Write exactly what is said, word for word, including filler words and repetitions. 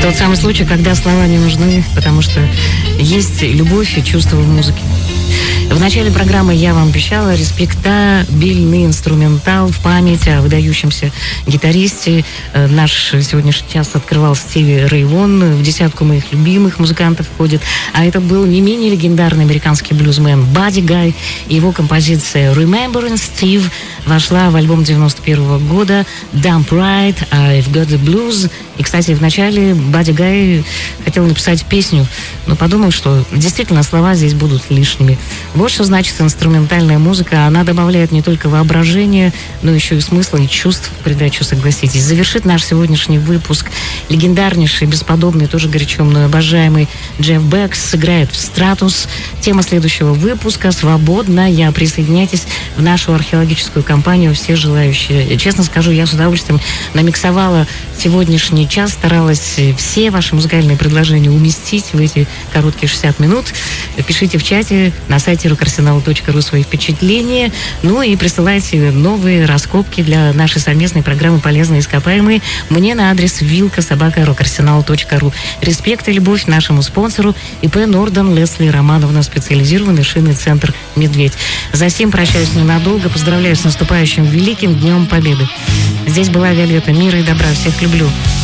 Тот самый случай, когда слова не нужны, потому что есть любовь и чувство в музыке. В начале программы я вам обещала респектабельный инструментал в память о выдающемся гитаристе. Наш сегодняшний час открывал Стиви Рэй Вон. В десятку моих любимых музыкантов входит. А это был не менее легендарный американский блюзмен Бадди Гай. Его композиция Remembering Steve вошла в альбом девяносто первого года Dump Right, I've Got the Blues. И, кстати, вначале Бадди Гай хотел написать песню, но подумал, что действительно слова здесь будут лишними. Вот что значит инструментальная музыка. Она добавляет не только воображение, но еще и смысл и чувств в придачу, согласитесь. Завершит наш сегодняшний выпуск легендарнейший, бесподобный, тоже горячо мной обожаемый Джефф Бек сыграет в «Стратус». Тема следующего выпуска «Свободная». Присоединяйтесь в нашу археологическую компанию, все желающие. Честно скажу, я с удовольствием намиксовала сегодняшний час, старалась все ваши музыкальные предложения уместить в эти короткие шестьдесят минут. Пишите в чате на сайте рок арсенал точка ру свои впечатления. Ну и присылайте новые раскопки для нашей совместной программы «Полезные ископаемые» мне на адрес вилка собака рок арсенал точка ру. Респект и любовь нашему спонсору ИП Норден Лесли Романовна, специализированный шинный центр «Медведь». За всем прощаюсь ненадолго. Поздравляю с наступающим великим Днем Победы. Здесь была Виолетта. Мира и добра. Всех люблю.